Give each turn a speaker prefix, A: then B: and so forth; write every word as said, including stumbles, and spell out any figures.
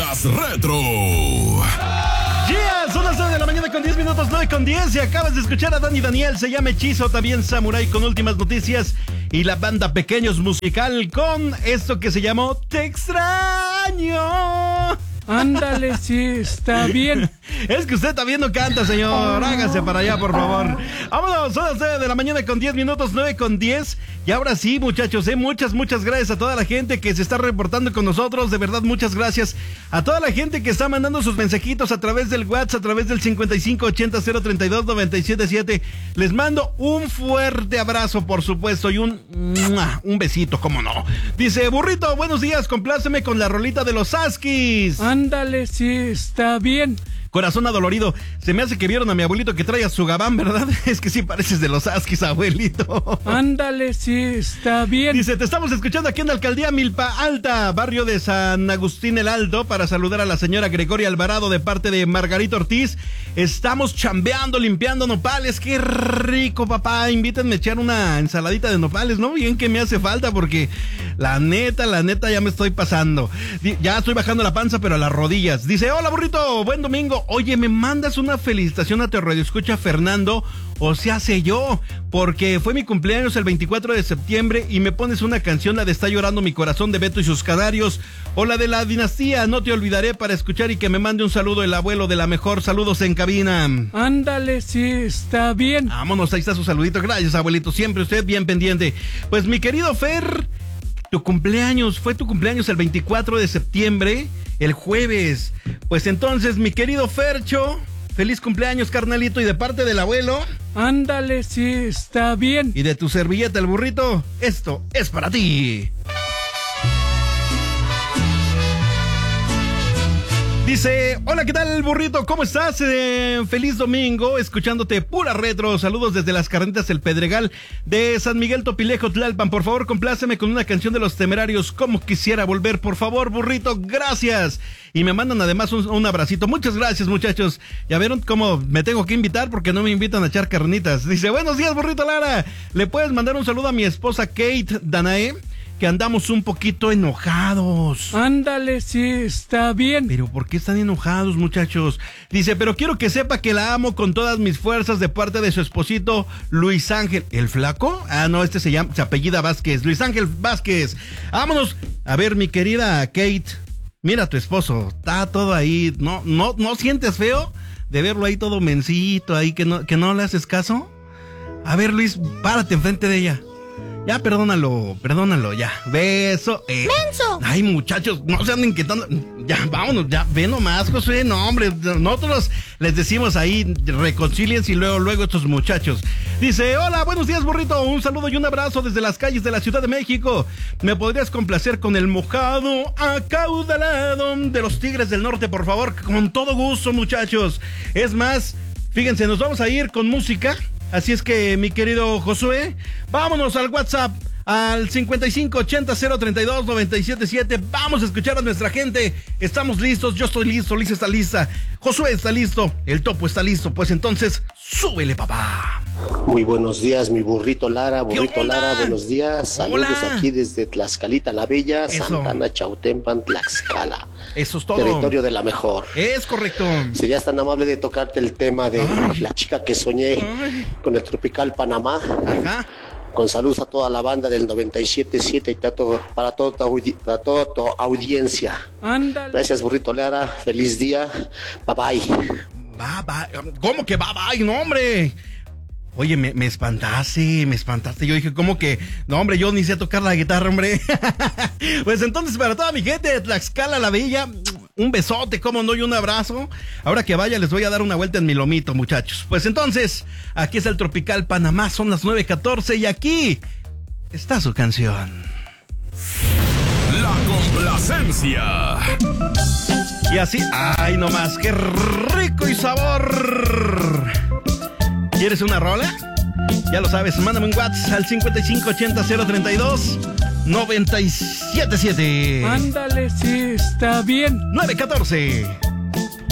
A: más retro.
B: Yeah, son las nueve de la mañana con diez minutos, nueve con diez. Y acabas de escuchar a Dani Daniel, se llama Hechizo, también Samurai con últimas noticias. Y la banda Pequeños Musical con esto que se llamó Te extraño.
C: Ándale, sí, está bien.
B: Es que usted también no canta, señor. Hágase para allá, por favor. Vámonos, son las nueve de la mañana con diez minutos, nueve con diez. Y ahora sí, muchachos, eh, muchas, muchas gracias a toda la gente que se está reportando con nosotros. De verdad, muchas gracias a toda la gente que está mandando sus mensajitos a través del WhatsApp, a través del cincuenta y cinco ochenta cero treinta y dos noventa y siete siete. Les mando un fuerte abrazo, por supuesto, y un, un besito, cómo no. Dice, burrito, buenos días, compláceme con la rolita de los Askis.
C: Ándale, sí, está bien.
B: Corazón adolorido, se me hace que vieron a mi abuelito que trae a su gabán, ¿verdad? Es que sí pareces de los Askis, abuelito.
C: Ándale, sí, está bien.
B: Dice, te estamos escuchando aquí en la alcaldía Milpa Alta, barrio de San Agustín el Alto, para saludar a la señora Gregoria Alvarado de parte de Margarita Ortiz. Estamos chambeando, limpiando nopales. Qué rico, papá. Invítenme a echar una ensaladita de nopales, ¿no? Bien que me hace falta porque la neta, la neta ya me estoy pasando. Ya estoy bajando la panza, pero a las rodillas. Dice, hola, burrito, buen domingo. Oye, ¿me mandas una felicitación a tu radioescucha Fernando? O se hace yo, porque fue mi cumpleaños el veinticuatro de septiembre y me pones una canción, la de Está llorando mi corazón de Beto y sus Canarios, o la de La Dinastía, No te olvidaré, para escuchar y que me mande un saludo el abuelo de la mejor. Saludos en cabina.
C: Ándale, sí, está bien.
B: Vámonos, ahí está su saludito. Gracias, abuelito, siempre usted bien pendiente. Pues mi querido Fer, tu cumpleaños, fue tu cumpleaños el veinticuatro de septiembre, el jueves. Pues entonces, mi querido Fercho, feliz cumpleaños, carnalito, y de parte del abuelo.
C: Ándale, sí, está bien.
B: Y de tu servilleta, el burrito, esto es para ti. Dice, hola, ¿qué tal, burrito? ¿Cómo estás? Eh, feliz domingo, escuchándote pura retro. Saludos desde las Carnitas El Pedregal de San Miguel Topilejo, Tlalpan. Por favor, compláceme con una canción de Los Temerarios, Como quisiera volver. Por favor, burrito, gracias. Y me mandan además un, un abracito. Muchas gracias, muchachos. Ya vieron cómo me tengo que invitar porque no me invitan a echar carnitas. Dice, buenos días, burrito Lara. ¿Le puedes mandar un saludo a mi esposa Kate Danae? Que andamos un poquito enojados.
C: Ándale, sí, está bien.
B: Pero ¿por qué están enojados, muchachos? Dice, pero quiero que sepa que la amo con todas mis fuerzas de parte de su esposito Luis Ángel. ¿El flaco? Ah, no, este se llama, se apellida Vázquez. Luis Ángel Vázquez. Vámonos. A ver, mi querida Kate, mira a tu esposo. Está todo ahí. ¿No, no, no sientes feo de verlo ahí todo mencito, ahí que no, que no le haces caso? A ver, Luis, párate enfrente de ella. Ya, perdónalo, perdónalo, ya. Beso. Eh.
D: ¡Menso!
B: Ay, muchachos, no se anden inquietando. Ya, vámonos, ya. Ve nomás, Josué. No, hombre, nosotros les decimos ahí, reconcíliense y luego, luego estos muchachos. Dice, hola, buenos días, burrito. Un saludo y un abrazo desde las calles de la Ciudad de México. ¿Me podrías complacer con el mojado acaudalado de los Tigres del Norte, por favor? Con todo gusto, muchachos. Es más, fíjense, nos vamos a ir con música. Así es que, mi querido Josué, vámonos al WhatsApp, al cincuenta y cinco ochenta cero treinta y dos noventa y siete siete. Vamos a escuchar a nuestra gente. Estamos listos, yo estoy listo, Liz está lista, Josué está listo, el topo está listo. Pues entonces, súbele, papá.
E: Muy buenos días, mi burrito Lara, burrito Lara, buenos días. Saludos Hola. Aquí desde Tlaxcalita la Bella, Eso. Santana, Chautempan, Tlaxcala.
B: Eso es todo.
E: Territorio de la mejor.
B: Es correcto.
E: Serías tan amable de tocarte el tema de Ay. La chica que soñé Ay. Con el tropical Panamá. Ajá. Con saludos a toda la banda del noventa y siete siete y todo, para, todo tu audi- para toda tu audiencia.
C: Ándale.
E: Gracias, burrito Lara. Feliz día. Bye bye.
B: Bye bye. ¿Cómo que bye bye? No, hombre. Oye, me, me espantaste, me espantaste. Yo dije, ¿cómo que? No, hombre, yo ni sé tocar la guitarra, hombre. Pues entonces, para toda mi gente de Tlaxcala la Bella, un besote, cómo no, y un abrazo. Ahora que vaya, les voy a dar una vuelta en mi lomito, muchachos. Pues entonces, aquí es el Tropical Panamá, son las nueve catorce y aquí está su canción.
A: La complacencia.
B: Y así, ay, nomás, qué rico y sabor. ¿Quieres una rola? Ya lo sabes, mándame un WhatsApp al cincuenta y cinco ochenta cero treinta y dos noventa y siete siete.
C: Ándale, sí, está bien.
B: nueve catorce.